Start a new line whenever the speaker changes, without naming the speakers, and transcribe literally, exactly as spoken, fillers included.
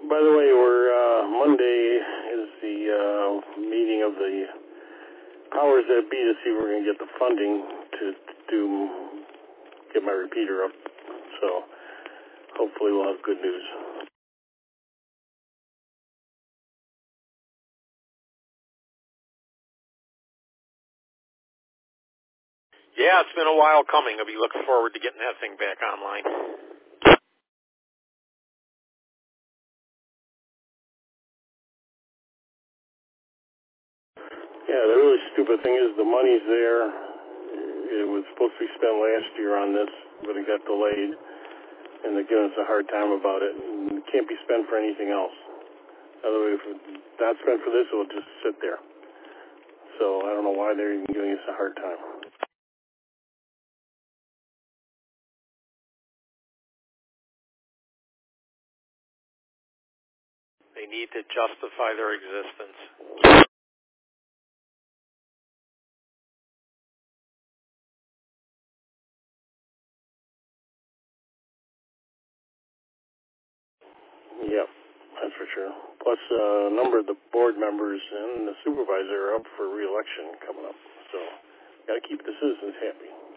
By the way, we're uh, Monday is the uh, meeting of the powers that be to see if we're going to get the funding to do get my repeater up. So hopefully we'll have good news.
Yeah, it's been a while coming. I'll be looking forward to getting that thing back online.
Yeah, the really stupid thing is the money's there. It was supposed to be spent last year on this, but it got delayed, and they're giving us a hard time about it. And it can't be spent for anything else. Otherwise, if it's not spent for this, it will just sit there. So I don't know why they're even giving us a hard time.
They need to justify their existence.
Yep, that's for sure. Plus, uh, a number of the board members and the supervisor are up for re-election coming up. So got to keep the citizens happy.